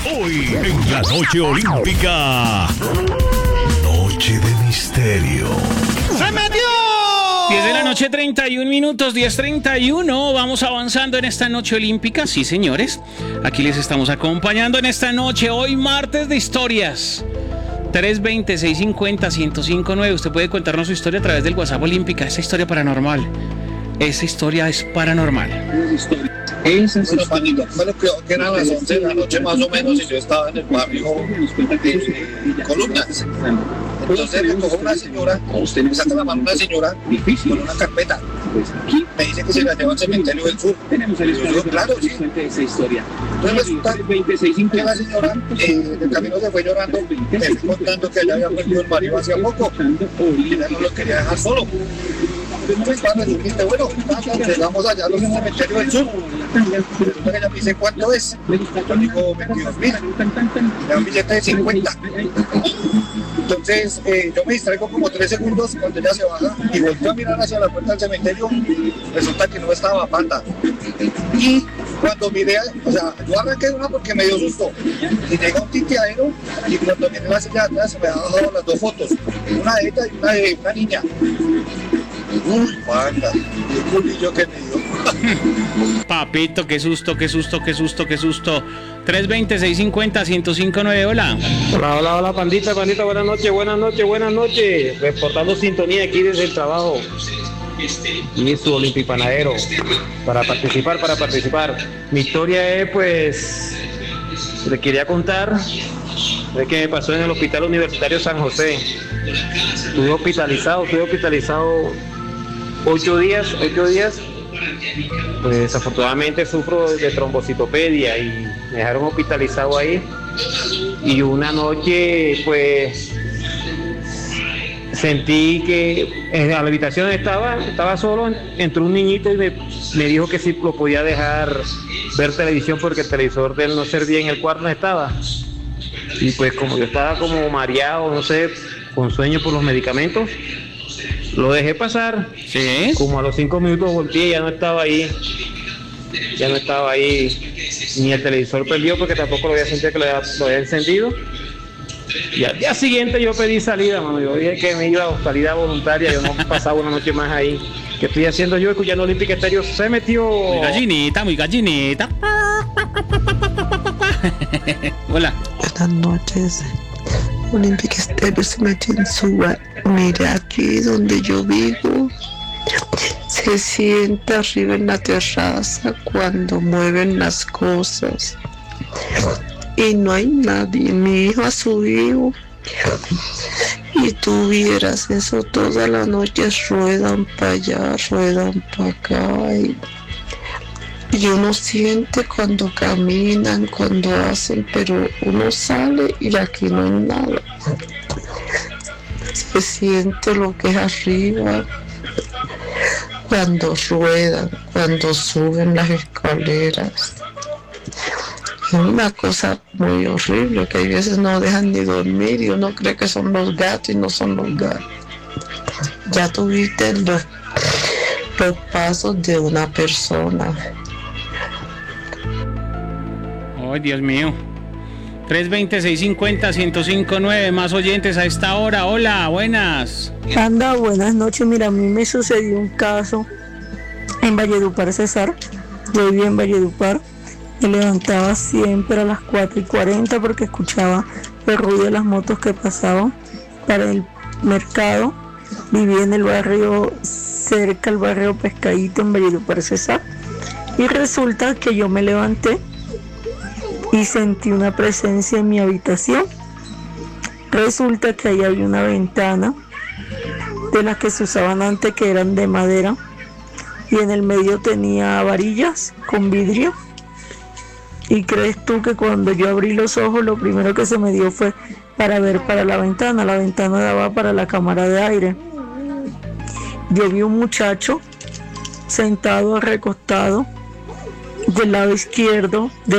Hoy en la noche olímpica. Noche de misterio. ¡Se metió! 10 de la noche, 31 minutos, 10:31. Vamos avanzando en esta noche olímpica. Sí, señores. Aquí les estamos acompañando en esta noche. Hoy martes de historias. 320-650-1059. Usted puede contarnos su historia a través del WhatsApp Olímpica. Esa historia paranormal. Esa historia es paranormal. Bueno, Panito, bueno, creo que eran las 11 de la noche más o menos y yo estaba en el barrio de Columnas. Entonces me cojo una señora, me saca la mano una señora con una carpeta. Me dice que se la lleva al cementerio del sur. Yo digo, claro, sí. Entonces resulta que la señora en el camino se fue llorando, me fui contando que ella había perdido el marido hacía poco y ella no lo quería dejar solo. Entonces cuando dijiste, bueno, llegamos allá a los cementerios del sur. Resulta que ella me dice, ¿cuánto es? Yo digo, 22.000. Me da un billete de 50. Entonces yo me distraigo como 3 segundos cuando ella se baja y volteo a mirar hacia la puerta del cementerio. Resulta que no estaba Panda. Y cuando miré, o sea, yo arranqué una porque me dio susto. Y llega un titiadero y cuando miré la silla de atrás se me han bajado las dos fotos. Una de ella y una de una niña. Uy, Panda, qué culillo que me dio. Papito, qué susto, qué susto, qué susto, qué susto. 320-650-1059. Hola. Hola, pandita, buenas noches. Reportando sintonía aquí desde el trabajo. Y su Olimpipanadero. Para participar. Mi historia es, pues, le quería contar de que me pasó en el Hospital Universitario San José. Estuve hospitalizado 8 días. Pues desafortunadamente sufro de trombocitopedia y me dejaron hospitalizado ahí. Y una noche, pues, sentí que en la habitación estaba solo, entró un niñito y me dijo que sí lo podía dejar ver televisión porque el televisor de él no servía en el cuarto donde estaba. Y pues como yo estaba como mareado, no sé, con sueño por los medicamentos, lo dejé pasar. ¿Sí? Como a los 5 minutos volteé y ya no estaba ahí. Ni el televisor perdió porque tampoco lo había sentido que lo había encendido. Y al día siguiente yo pedí salida, mano. Yo dije que me iba a salida voluntaria. Yo no pasaba una noche más ahí. ¿Qué estoy haciendo yo escuchando Olímpica Estéreo? Se metió. Muy gallinita. Hola. Buenas noches. Olímpica Estéreo se metió en su bar. Mira aquí donde yo vivo. Se sienta arriba en la terraza cuando mueven las cosas. Y no hay nadie. Mi hijo ha subido. Y tú vieras eso toda la noche. Ruedan para allá, ruedan para acá. Y uno siente cuando caminan, cuando hacen, pero uno sale y aquí no hay nada. Se siente lo que es arriba, cuando ruedan, cuando suben las escaleras. Es una cosa muy horrible, que hay veces no dejan ni dormir y uno cree que son los gatos y no son los gatos. Ya tuviste los pasos de una persona. Ay, Dios mío. 320-650-1059. Más oyentes a esta hora. Hola, buenas. Anda, buenas noches. Mira, a mí me sucedió un caso en Valledupar, César. Yo vivía en Valledupar. Me levantaba siempre a las 4:40 porque escuchaba el ruido de las motos que pasaban para el mercado. Vivía en el barrio, cerca al barrio Pescadito, en Valledupar, César. Y resulta que yo me levanté y sentí una presencia en mi habitación. Resulta que ahí había una ventana de las que se usaban antes, que eran de madera, y en el medio tenía varillas con vidrio. ¿Y crees tú que cuando yo abrí los ojos, lo primero que se me dio fue para ver para la ventana? La ventana daba para la cámara de aire. Yo vi un muchacho sentado, recostado, del lado izquierdo